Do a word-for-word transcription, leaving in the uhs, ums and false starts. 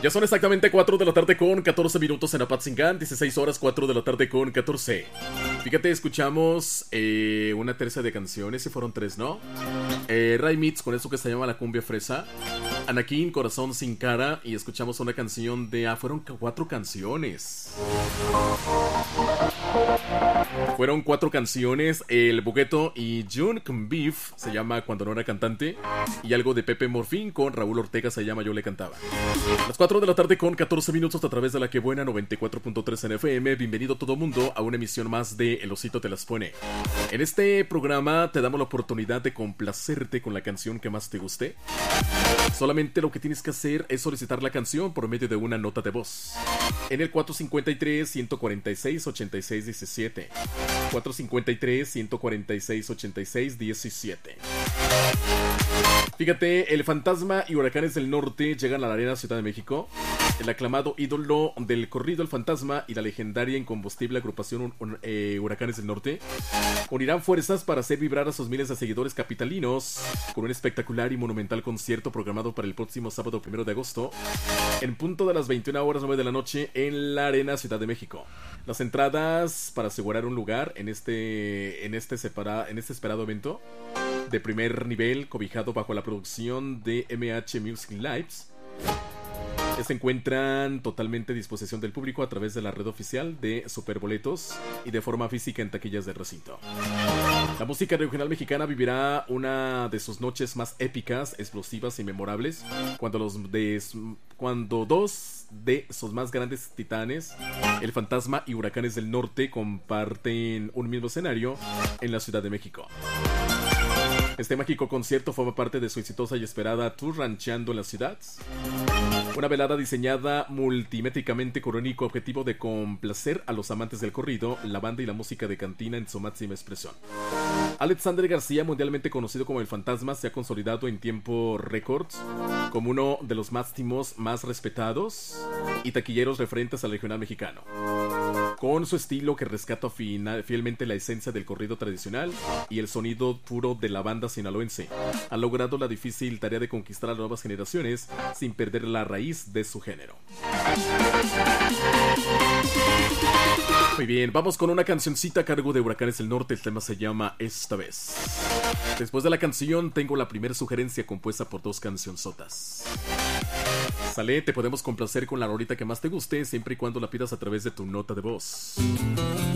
Ya son exactamente cuatro de la tarde con catorce minutos en Apatzingán, dieciséis horas cuatro de la tarde con catorce. Fíjate, escuchamos eh, una tercia de canciones, si fueron tres, ¿no? Eh, Ray Mitz con eso que se llama La Cumbia Fresa. Anakin, Corazón Sin Cara. Y escuchamos una canción de... Ah, fueron cuatro canciones. Fueron cuatro canciones. El Bugueto y June con Beef se llama Cuando no era cantante. Y algo de Pepe Morfín con Raúl Ortega se llama Yo le cantaba. Las cuatro de la tarde con catorce minutos a través de la que buena noventa y cuatro punto tres en F M. Bienvenido todo mundo a una emisión más de El Osito te las pone. En este programa te damos la oportunidad de complacerte con la canción que más te guste. Solamente lo que tienes que hacer es solicitar la canción por medio de una nota de voz. En el cuatro cinco tres, uno cuatro seis, ocho seis uno siete. cuatro cinco tres, uno cuatro seis, ocho seis uno siete. Fíjate, el Fantasma y Huracanes del Norte llegan a la Arena Ciudad de México. El aclamado ídolo del corrido El Fantasma y la legendaria e incombustible agrupación eh, Huracanes del Norte unirán fuerzas para hacer vibrar a sus miles de seguidores capitalinos con un espectacular y monumental concierto programado para el próximo sábado primero de agosto en punto de las veintiuna horas nueve de la noche en la Arena Ciudad de México. Las entradas para asegurar un lugar en este, en este, separa, en este esperado evento de primer nivel cobijado bajo la producción de M H Music Lives se encuentran totalmente a disposición del público a través de la red oficial de Superboletos y de forma física en taquillas del recinto. La música regional mexicana vivirá una de sus noches más épicas, explosivas y memorables cuando, los de, cuando dos de sus más grandes titanes, El Fantasma y Huracanes del Norte, comparten un mismo escenario en la Ciudad de México. Este mágico concierto forma parte de su exitosa y esperada Tour Rancheando en la Ciudad. Una velada diseñada multimétricamente con el único objetivo de complacer a los amantes del corrido, la banda y la música de cantina en su máxima expresión. Alexander García, mundialmente conocido como El Fantasma, se ha consolidado en tiempo récord como uno de los máximos más respetados y taquilleros referentes al regional mexicano. Con su estilo que rescata fielmente la esencia del corrido tradicional y el sonido puro de la banda sinaloense, ha logrado la difícil tarea de conquistar a las nuevas generaciones sin perder la raíz de su género. Muy bien, vamos con una cancioncita a cargo de Huracanes del Norte. El tema se llama Esta Vez. Después de la canción tengo la primera sugerencia compuesta por dos cancionzotas. Sale, te podemos complacer con la rolita que más te guste siempre y cuando la pidas a través de tu nota de voz.